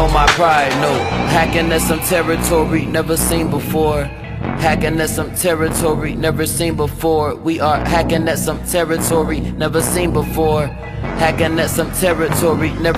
on my pride, no. Hacking at some territory never seen before. Hacking at some territory never seen before. We are hacking at some territory never seen before. Hacking at some territory never